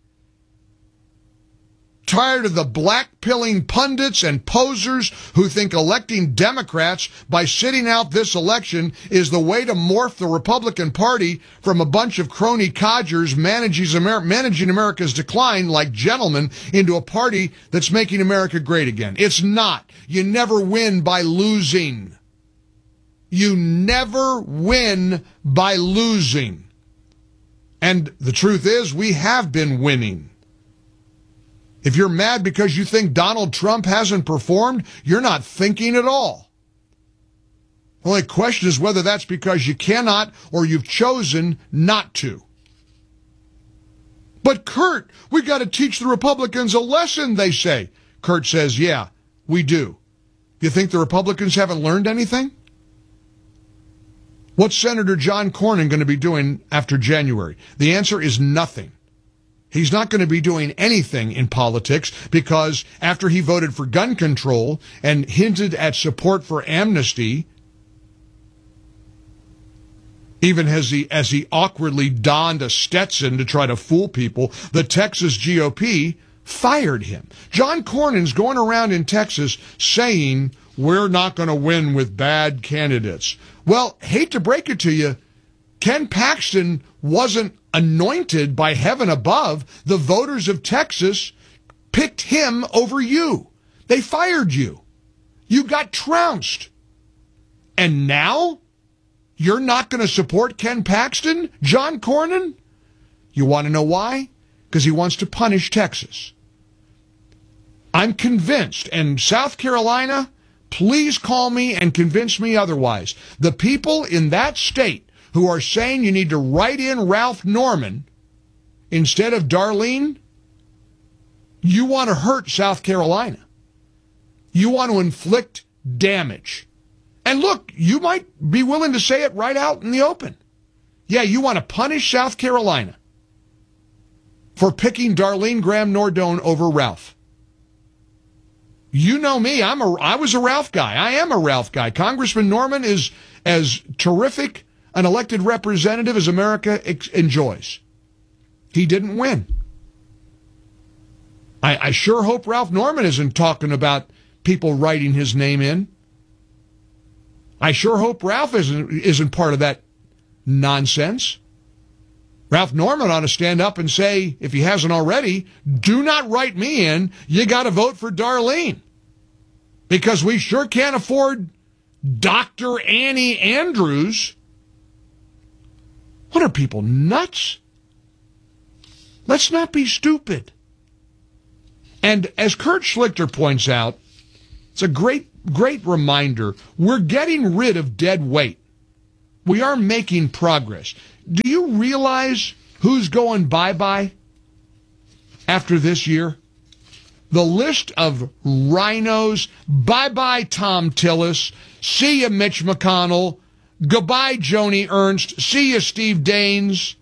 Tired of the black-pilling pundits and posers who think electing Democrats by sitting out this election is the way to morph the Republican Party from a bunch of crony codgers managing America's decline like gentlemen into a party that's making America great again. It's not. You never win by losing. You never win by losing. And the truth is, we have been winning. If you're mad because you think Donald Trump hasn't performed, you're not thinking at all. The only question is whether that's because you cannot or you've chosen not to. But Kurt, we've got to teach the Republicans a lesson, they say. Kurt says, yeah, we do. You think the Republicans haven't learned anything? What's Senator John Cornyn going to be doing after January? The answer is nothing. He's not going to be doing anything in politics because after he voted for gun control and hinted at support for amnesty, even as he, as he awkwardly donned a Stetson to try to fool people, the Texas G O P fired him. John Cornyn's going around in Texas saying, we're not going to win with bad candidates. Well, hate to break it to you, Ken Paxton wasn't anointed by heaven above. The voters of Texas picked him over you. They fired you. You got trounced. And now you're not going to support Ken Paxton, John Cornyn? You want to know why? Because he wants to punish Texas. I'm convinced, and South Carolina, please call me and convince me otherwise. The people in that state who are saying you need to write in Ralph Norman instead of Darlene, you want to hurt South Carolina. You want to inflict damage. And look, you might be willing to say it right out in the open. Yeah, you want to punish South Carolina for picking Darlene Graham Nordone over Ralph. You know me, I'm a, I was a Ralph guy. I am a Ralph guy. Congressman Norman is as terrific an elected representative as America ex- enjoys. He didn't win. I, I sure hope Ralph Norman isn't talking about people writing his name in. I sure hope Ralph isn't, isn't part of that nonsense. Ralph Norman ought to stand up and say, if he hasn't already, do not write me in. You got to vote for Darlene. Because we sure can't afford Doctor Annie Andrews. What are people, nuts? Let's not be stupid. And as Kurt Schlichter points out, it's a great, great reminder. We're getting rid of dead weight. We are making progress. Do you realize who's going bye-bye after this year? The list of rhinos, bye-bye Tom Tillis, see ya Mitch McConnell, goodbye Joni Ernst, see ya Steve Daines,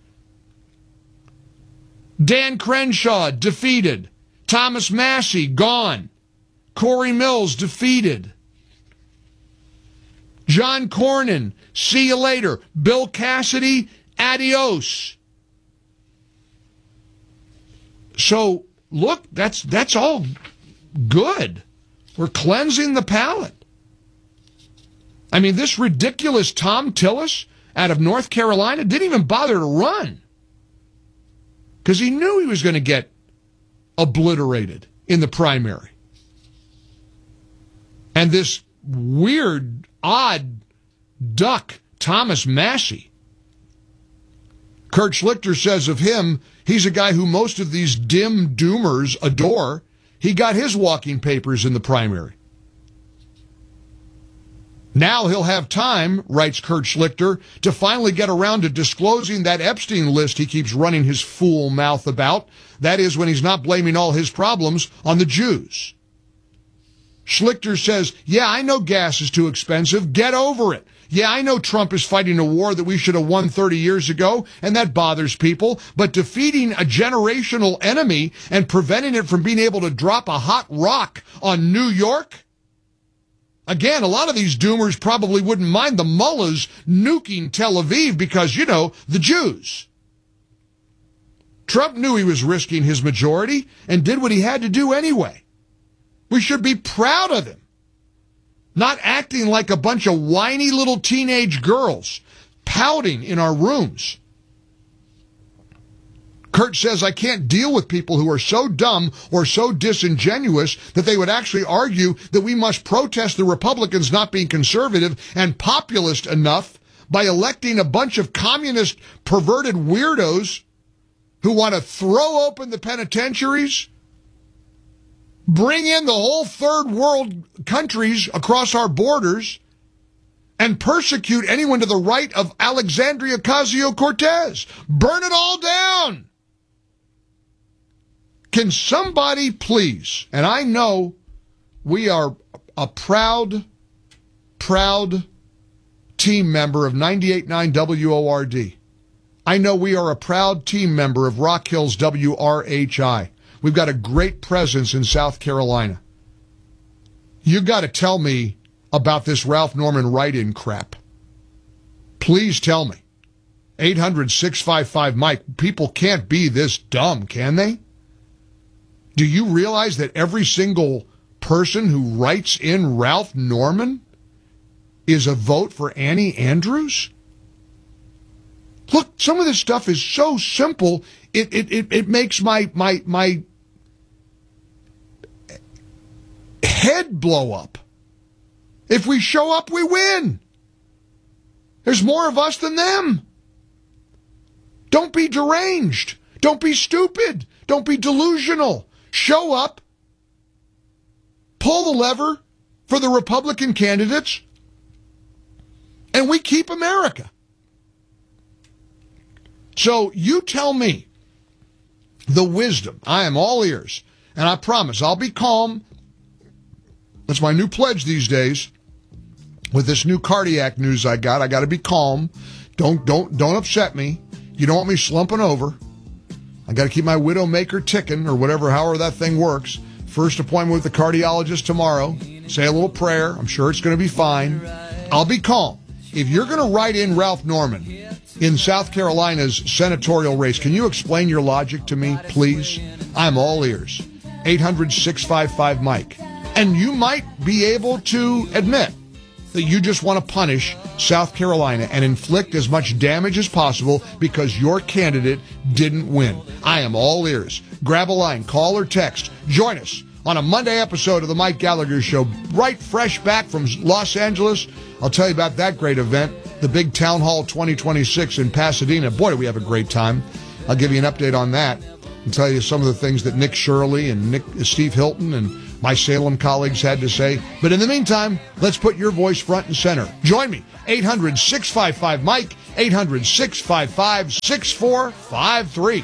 Dan Crenshaw, defeated, Thomas Massey, gone, Corey Mills, defeated, John Cornyn, see you later, Bill Cassidy, adios. So, look, that's that's all good. We're cleansing the palate. I mean, this ridiculous Tom Tillis out of North Carolina didn't even bother to run because he knew he was going to get obliterated in the primary. And this weird, odd duck, Thomas Massey, Kurt Schlichter says of him, he's a guy who most of these dim doomers adore. He got his walking papers in the primary. Now he'll have time, writes Kurt Schlichter, to finally get around to disclosing that Epstein list he keeps running his fool mouth about. That is when he's not blaming all his problems on the Jews. Schlichter says, yeah, I know gas is too expensive. Get over it. Yeah, I know Trump is fighting a war that we should have won thirty years ago, and that bothers people. But defeating a generational enemy and preventing it from being able to drop a hot rock on New York? Again, a lot of these doomers probably wouldn't mind the mullahs nuking Tel Aviv because, you know, the Jews. Trump knew he was risking his majority and did what he had to do anyway. We should be proud of him. Not acting like a bunch of whiny little teenage girls, pouting in our rooms. Kurt says, I can't deal with people who are so dumb or so disingenuous that they would actually argue that we must protest the Republicans not being conservative and populist enough by electing a bunch of communist, perverted weirdos who want to throw open the penitentiaries, bring in the whole third world countries across our borders, and persecute anyone to the right of Alexandria Ocasio-Cortez. Burn it all down. Can somebody please, and I know we are a proud, proud team member of ninety-eight point nine W O R D. I know we are a proud team member of Rock Hills W R H I. We've got a great presence in South Carolina. You got to tell me about this Ralph Norman write-in crap. Please tell me. eight hundred, six five five, Mike. People can't be this dumb, can they? Do you realize that every single person who writes in Ralph Norman is a vote for Annie Andrews? Look, some of this stuff is so simple, it it it, it makes my my my head blow up. If we show up, we win. There's more of us than them. Don't be deranged. Don't be stupid. Don't be delusional. Show up. Pull the lever for the Republican candidates, and we keep America. So you tell me the wisdom. I am all ears, and I promise I'll be calm. That's my new pledge these days. With this new cardiac news I got, I got to be calm. Don't don't don't upset me. You don't want me slumping over. I got to keep my widowmaker ticking, or whatever, however that thing works. First appointment with the cardiologist tomorrow. Say a little prayer. I'm sure it's going to be fine. I'll be calm. If you're going to write in Ralph Norman in South Carolina's senatorial race, can you explain your logic to me, please? I'm all ears. eight hundred, six five five, Mike. And you might be able to admit that you just want to punish South Carolina and inflict as much damage as possible because your candidate didn't win. I am all ears. Grab a line, call or text. Join us on a Monday episode of the Mike Gallagher Show, right fresh back from Los Angeles. I'll tell you about that great event, the big Town Hall twenty twenty-six in Pasadena. Boy, do we have a great time. I'll give you an update on that and tell you some of the things that Nick Shirley and Nick, Steve Hilton and my Salem colleagues had to say. But in the meantime, let's put your voice front and center. Join me, eight hundred, six five five, Mike, eight hundred, six five five, six four five three.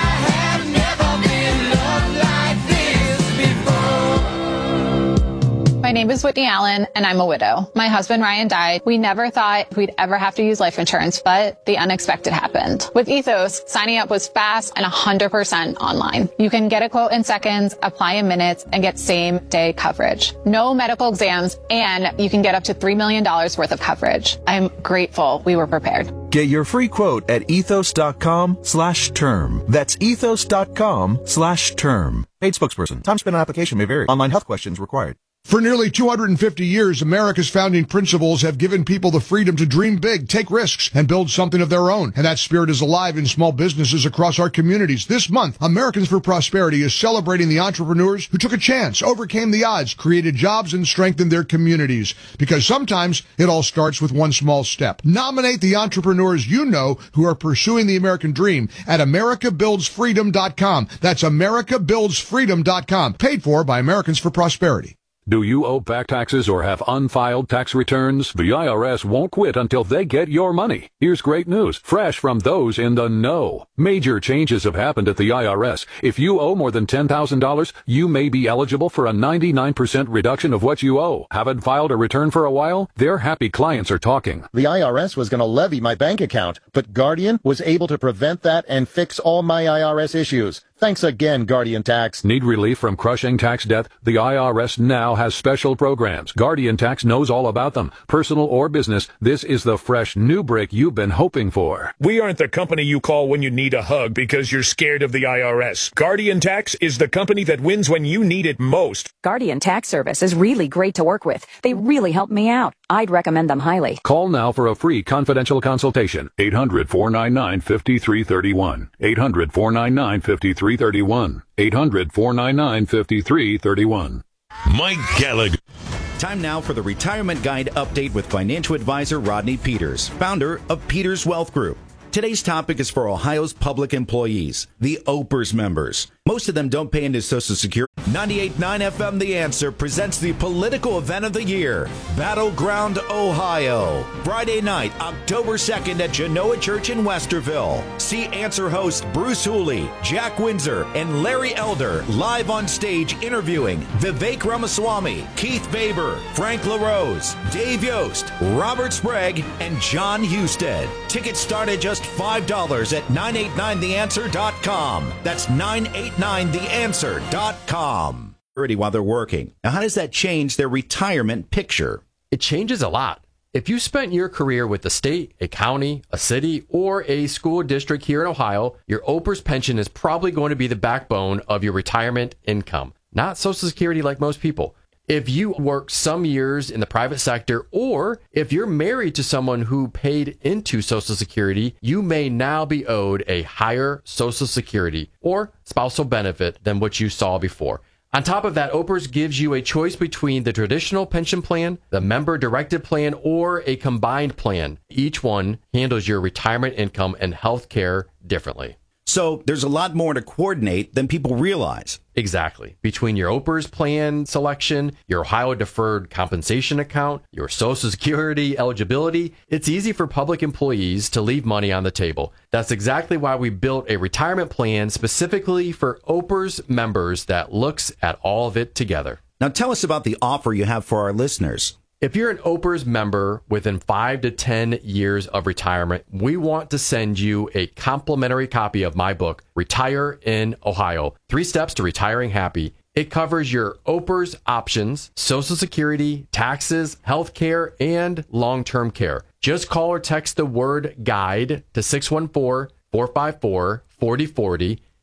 My name is Whitney Allen, and I'm a widow. My husband, Ryan, died. We never thought we'd ever have to use life insurance, but the unexpected happened. With Ethos, signing up was fast and one hundred percent online. You can get a quote in seconds, apply in minutes, and get same-day coverage. No medical exams, and you can get up to three million dollars worth of coverage. I'm grateful we were prepared. Get your free quote at ethos.com slash term. That's ethos.com slash term. Paid spokesperson. Time spent on application may vary. Online health questions required. For nearly two hundred fifty years, America's founding principles have given people the freedom to dream big, take risks, and build something of their own. And that spirit is alive in small businesses across our communities. This month, Americans for Prosperity is celebrating the entrepreneurs who took a chance, overcame the odds, created jobs, and strengthened their communities. Because sometimes it all starts with one small step. Nominate the entrepreneurs you know who are pursuing the American dream at america builds freedom dot com. That's america builds freedom dot com. Paid for by Americans for Prosperity. Do you owe back taxes or have unfiled tax returns? The I R S won't quit until they get your money. Here's great news, fresh from those in the know. Major changes have happened at the I R S. If you owe more than ten thousand dollars, you may be eligible for a ninety-nine percent reduction of what you owe. Haven't filed a return for a while? Their happy clients are talking. The I R S was going to levy my bank account, but Guardian was able to prevent that and fix all my I R S issues. Thanks again, Guardian Tax. Need relief from crushing tax debt? The I R S now has special programs. Guardian Tax knows all about them. Personal or business, this is the fresh new break you've been hoping for. We aren't the company you call when you need a hug because you're scared of the I R S. Guardian Tax is the company that wins when you need it most. Guardian Tax Service is really great to work with. They really helped me out. I'd recommend them highly. Call now for a free confidential consultation. eight hundred, four nine nine, five three three one. eight hundred, four nine nine, five three three one. eight hundred, four nine nine, five three three one. Mike Gallagher. Time now for the Retirement Guide update with financial advisor Rodney Peters, founder of Peters Wealth Group. Today's topic is for Ohio's public employees, the O P R S members. Most of them don't pay into Social Security. ninety-eight point nine F M The Answer presents the political event of the year, Battleground, Ohio. Friday night, October second at Genoa Church in Westerville. See Answer host Bruce Hooley, Jack Windsor, and Larry Elder live on stage interviewing Vivek Ramaswamy, Keith Faber, Frank LaRose, Dave Yost, Robert Sprague, and John Husted. Tickets start at just five dollars at nine eight nine the answer dot com. That's nine eight nine the answer dot com. While they're working. Now, how does that change their retirement picture? It changes a lot. If you spent your career with the state, a county, a city, or a school district here in Ohio, your O P R S pension is probably going to be the backbone of your retirement income, not Social Security like most people. If you worked some years in the private sector, or if you're married to someone who paid into Social Security, you may now be owed a higher Social Security or spousal benefit than what you saw before. On top of that, O P R S gives you a choice between the traditional pension plan, the member-directed plan, or a combined plan. Each one handles your retirement income and health care differently. So there's a lot more to coordinate than people realize. Exactly. Between your O P R S plan selection, your Ohio Deferred Compensation Account, your Social Security eligibility, it's easy for public employees to leave money on the table. That's exactly why we built a retirement plan specifically for O P R S members that looks at all of it together. Now tell us about the offer you have for our listeners. If you're an O P R S member within five to ten years of retirement, we want to send you a complimentary copy of my book, Retire in Ohio, Three Steps to Retiring Happy. It covers your O P R S options, Social Security, taxes, health care, and long-term care. Just call or text the word GUIDE to six one four, four five four, four zero four zero.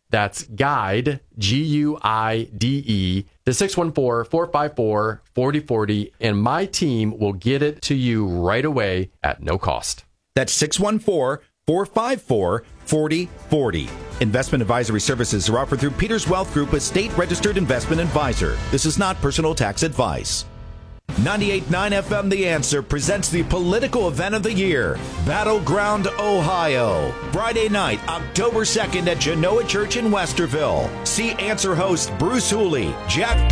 That's GUIDE, G U I D E, to six one four, four five four, four zero four zero, and my team will get it to you right away at no cost. That's six one four, four five four, four zero four zero. Investment advisory services are offered through Peters Wealth Group, a state-registered investment advisor. This is not personal tax advice. ninety-eight point nine F M The Answer presents the political event of the year, Battleground, Ohio. Friday night, October second at Genoa Church in Westerville. See Answer host Bruce Hooley, Jack...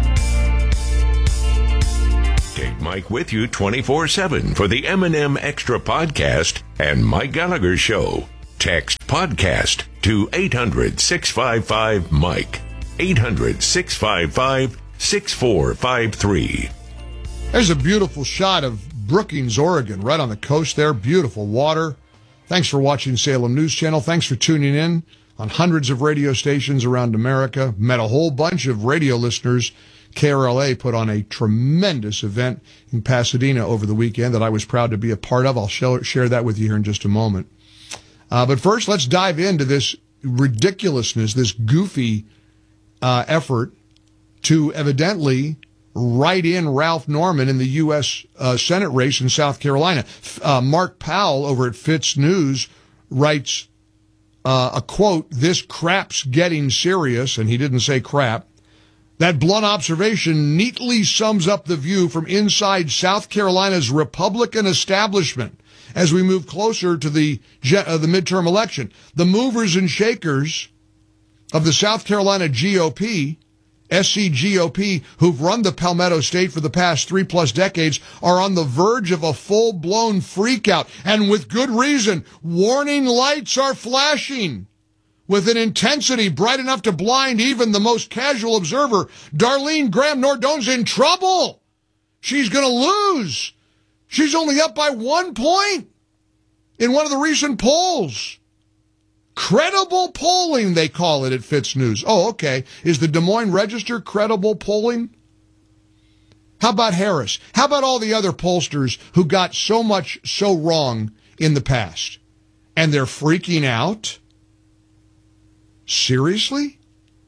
Take Mike with you twenty-four seven for the M and M Extra Podcast and Mike Gallagher Show. Text podcast to eight hundred, six five five, Mike. eight hundred, six five five, six four five three. There's a beautiful shot of Brookings, Oregon, right on the coast there. Beautiful water. Thanks for watching Salem News Channel. Thanks for tuning in on hundreds of radio stations around America. Met a whole bunch of radio listeners. K R L A put on a tremendous event in Pasadena over the weekend that I was proud to be a part of. I'll share that with you here in just a moment. Uh, but first, let's dive into this ridiculousness, this goofy uh, effort to evidently write in Ralph Norman in the U S Uh, Senate race in South Carolina. Uh, Mark Powell over at Fitz News writes uh, a quote, "This crap's getting serious," and he didn't say crap. That blunt observation neatly sums up the view from inside South Carolina's Republican establishment as we move closer to the, uh, the midterm election. The movers and shakers of the South Carolina G O P, S C G O P, who've run the Palmetto State for the past three plus decades, are on the verge of a full-blown freakout, and with good reason. Warning lights are flashing with an intensity bright enough to blind even the most casual observer. Darlene Graham Nordone's in trouble. She's going to lose. She's only up by one point in one of the recent polls. Credible polling, they call it at Fitz News. Oh, okay. Is the Des Moines Register credible polling? How about Harris? How about all the other pollsters who got so much so wrong in the past? And they're freaking out? Seriously?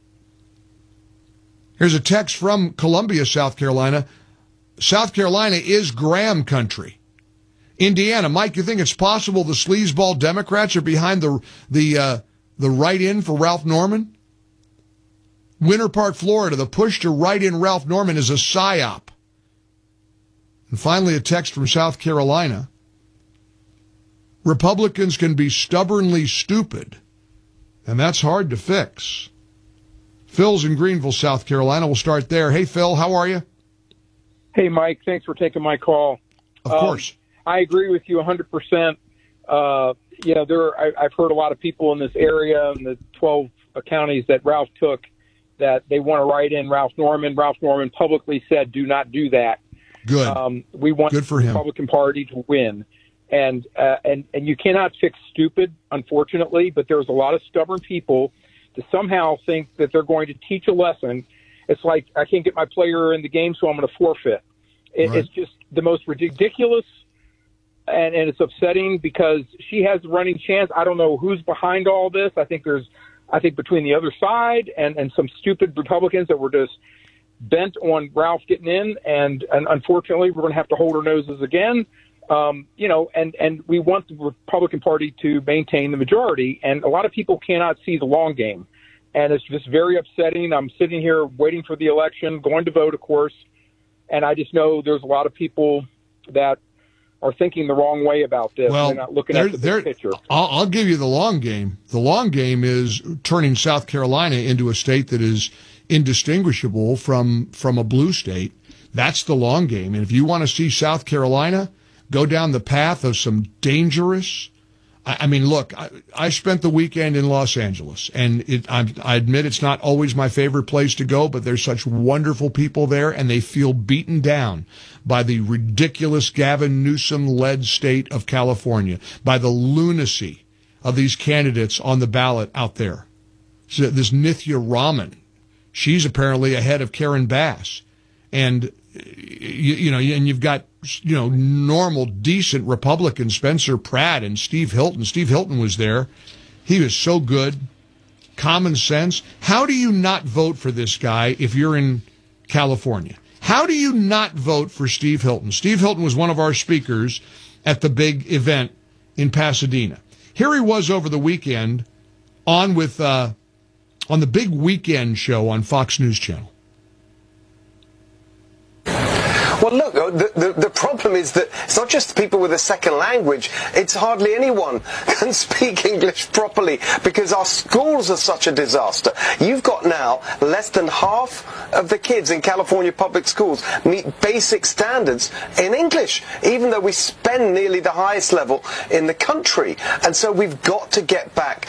Here's a text from Columbia, South Carolina. South Carolina is Graham country. Indiana, Mike, you think it's possible the sleazeball Democrats are behind the the uh, the write-in for Ralph Norman? Winter Park, Florida, the push to write in Ralph Norman is a psyop. And finally, a text from South Carolina. Republicans can be stubbornly stupid, and that's hard to fix. Phil's in Greenville, South Carolina. We'll start there. Hey, Phil, how are you? Hey, Mike, thanks for taking my call. Of um, course. I agree with you one hundred percent. Uh, you know, there. I, I've heard a lot of people in this area, in the twelve counties that Ralph took, that they want to write in Ralph Norman. Ralph Norman publicly said, do not do that. Good. Um, we want Good for the him. Republican Party to win. And, uh, and, and you cannot fix stupid, unfortunately, but there's a lot of stubborn people to somehow think that they're going to teach a lesson. It's like, I can't get my player in the game, so I'm going to forfeit. It, Right. It's just the most ridiculous, and, and it's upsetting because she has a running chance. I don't know who's behind all this. I think there's, I think between the other side and, and some stupid Republicans that were just bent on Ralph getting in, and, and unfortunately, we're going to have to hold our noses again. Um, you know, and, and we want the Republican Party to maintain the majority, and a lot of people cannot see the long game. And it's just very upsetting. I'm sitting here waiting for the election, going to vote, of course, and I just know there's a lot of people that are thinking the wrong way about this. Well, they're not looking they're- at the they're- big picture. I'll, I'll give you the long game. The long game is turning South Carolina into a state that is indistinguishable from, from a blue state. That's the long game. And if you want to see South Carolina go down the path of some dangerous, I, I mean, look, I, I spent the weekend in Los Angeles, and it, I, I admit it's not always my favorite place to go, but there's such wonderful people there, and they feel beaten down by the ridiculous Gavin Newsom-led state of California, by the lunacy of these candidates on the ballot out there. So this Nithya Raman, she's apparently ahead of Karen Bass. And, you, you know, and you've got, you know, normal, decent Republicans, Spencer Pratt and Steve Hilton. Steve Hilton was there. He was so good. common sense? How do you not vote for this guy if you're in California? How do you not vote for Steve Hilton? Steve Hilton was one of our speakers at the big event in Pasadena. Here he was over the weekend on with uh, on the big weekend show on Fox News Channel. Well, look, the, the, the problem is that it's not just people with a second language. It's hardly anyone can speak English properly because our schools are such a disaster. You've got now less than half of the kids in California public schools meet basic standards in English, even though we spend nearly the highest level in the country. And so we've got to get back